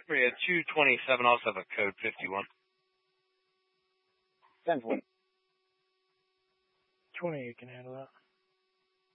Yeah, 227 also have a code 51. 10-4. 20, you can handle that.